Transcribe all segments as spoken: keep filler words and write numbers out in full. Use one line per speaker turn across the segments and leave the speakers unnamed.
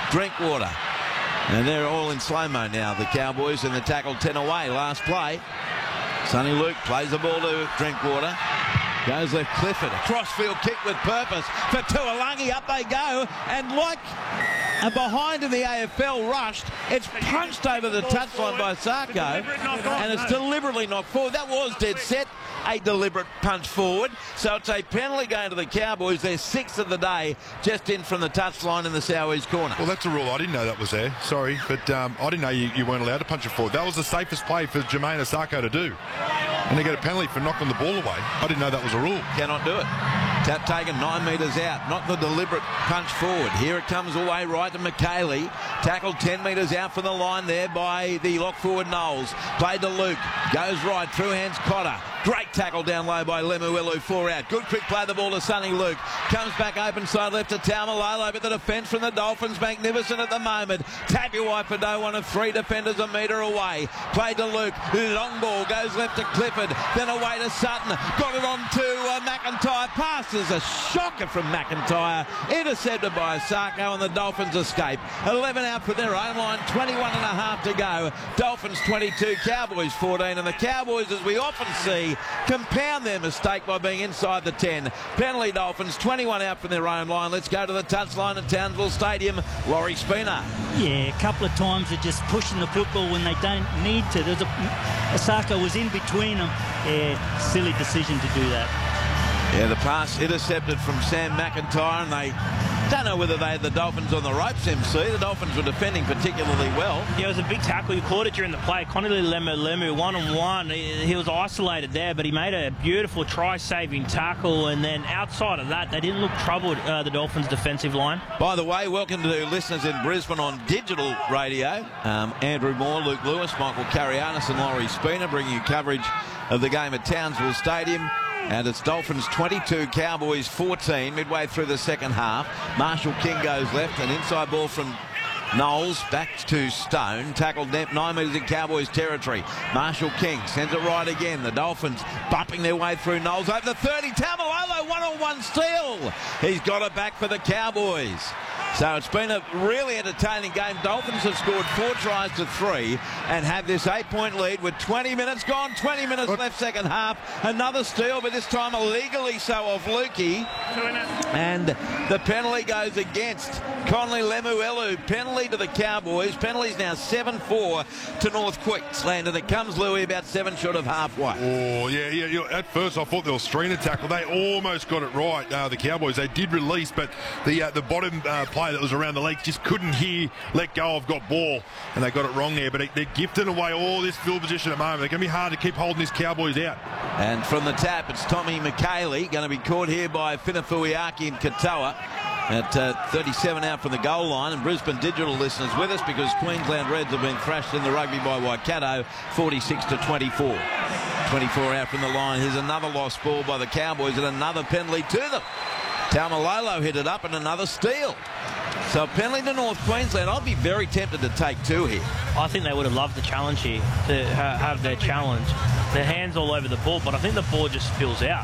Drinkwater. And they're all in slow-mo now, the Cowboys, and the tackle ten away. Last play. Sonny Luke plays the ball to Drinkwater. Goes left Clifford. A crossfield kick with purpose for Tuolangi. Up they go. And like a behind in the A F L rushed, it's punched over the touchline by Sarko. And it's deliberately knocked forward. That was dead set. A deliberate punch forward. So it's a penalty going to the Cowboys. They're sixth of the day, just in from the touchline in the southeast corner.
Well, that's a rule. I didn't know that was there. Sorry, but um, I didn't know you, you weren't allowed to punch it forward. That was the safest play for Jermaine Asako to do. And they get a penalty for knocking the ball away. I didn't know that was a rule.
Cannot do it. Tap taken nine metres out. Not the deliberate punch forward. Here it comes away right to McKaylee. Tackled ten metres out from the line there by the lock forward Knowles. Played to Luke. Goes right through hands Cotter. Great tackle down low by Lemuelu, four out. Good quick play the ball to Sonny Luke. Comes back open side left to Taumalolo, but the defence from the Dolphins magnificent at the moment. Tabuai-Fidow, one of three defenders a metre away. Played to Luke. Long ball goes left to Clifford. Then away to Sutton. Got it on to uh, McIntyre. Passes a shocker from McIntyre. Intercepted by Asako, and the Dolphins escape. eleven out for their own line. twenty-one and a half to go. Dolphins twenty-two, Cowboys fourteen. And the Cowboys, as we often see, compound their mistake by being inside the ten. Penalty Dolphins, twenty-one out from their own line. Let's go to the touchline at Townsville Stadium. Laurie Spina.
Yeah, a couple of times they're just pushing the football when they don't need to. There's a, Asako was in between them. Yeah, silly decision to do that.
Yeah, the pass intercepted from Sam McIntyre, and they don't know whether they had the Dolphins on the ropes, M C. The Dolphins were defending particularly well.
Yeah, it was a big tackle. You caught it during the play. Connolly Lemuelu, one-on-one. He, he was isolated there, but he made a beautiful try-saving tackle, and then outside of that, they didn't look troubled, uh, the Dolphins' defensive line.
By the way, welcome to listeners in Brisbane on digital radio. Um, Andrew Moore, Luke Lewis, Michael Carianis and Laurie Spina bringing you coverage of the game at Townsville Stadium. And it's Dolphins twenty-two, Cowboys fourteen, midway through the second half. Marshall King goes left, an inside ball from Knowles back to Stone. Tackled nine metres in Cowboys territory. Marshall King sends it right again. The Dolphins bumping their way through Knowles over the thirty. Taumalolo, one-on-one steal. He's got it back for the Cowboys. So it's been a really entertaining game. Dolphins have scored four tries to three and have this eight-point lead with twenty minutes gone, twenty minutes what? left second half. Another steal, but this time illegally so of Lukey. And the penalty goes against Conley Lemuelu. Penalty to the Cowboys. Penalty's now seven four to North Queensland, and it comes, Louis, about seven short of halfway.
Oh, yeah, yeah, yeah. At first I thought they were Strina tackle. They almost got it right, uh, the Cowboys. They did release, but the uh, the bottom uh, play that was around the legs just couldn't hear let go of got ball, and they got it wrong there. But they're gifting away all this field position at the moment. They're going to be hard to keep holding this Cowboys out.
And from the tap, it's Tommy McKaylee, going to be caught here by Finafuiaki and Katoa at uh, thirty-seven out from the goal line. And Brisbane Digital listeners with us because Queensland Reds have been thrashed in the rugby by Waikato, forty-six to twenty-four. twenty-four out from the line. Here's another lost ball by the Cowboys and another penalty to them. Taumalolo hit it up and another steal. So a penalty to North Queensland. I'd be very tempted to take two here.
I think they would have loved the challenge here, to ha have their challenge. Their hands all over the ball, but I think the ball just spills out.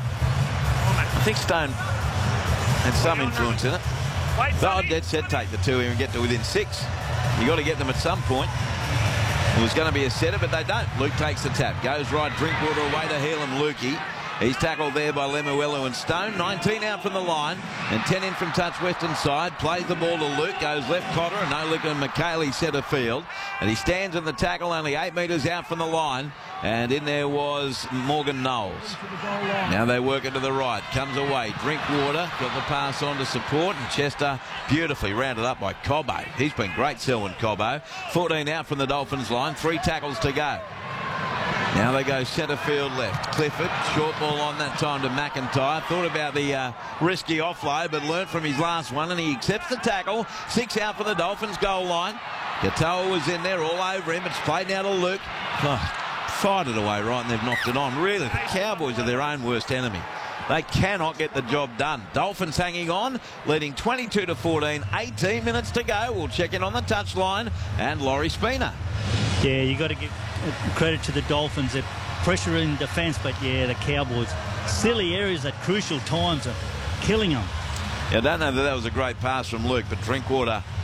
I think Stone had some influence in it. But I'd dead set take the two here and get to within six. You got to get them at some point. It was going to be a setter, but they don't. Luke takes the tap. Goes right, Drinkwater away to Helam Lukey. He's tackled there by Lemuelu and Stone. nineteen out from the line and ten in from touch western side. Plays the ball to Luke. Goes left Cotter and no look at McKaylee centre field. And he stands in the tackle only eight metres out from the line. And in there was Morgan Knowles. Now they work it to the right. Comes away. Drinkwater got the pass on to support. And Chester beautifully rounded up by Cobbo. He's been great, Selwyn Cobbo. fourteen out from the Dolphins line. Three tackles to go. Now they go centre field left. Clifford, short ball on that time to McIntyre. Thought about the uh, risky offload, but learnt from his last one, and he accepts the tackle. Six out for the Dolphins goal line. Katoa was in there all over him. It's played now to Luke. Oh, fired it away right, and they've knocked it on. Really, the Cowboys are their own worst enemy. They cannot get the job done. Dolphins hanging on, leading twenty-two to fourteen. eighteen minutes to go. We'll check in on the touchline and Laurie Spina.
Yeah, you got to give credit to the Dolphins. They're pressuring defence, but yeah, the Cowboys. Silly areas at crucial times are killing them.
Yeah, I don't know that that was a great pass from Luke, but Drinkwater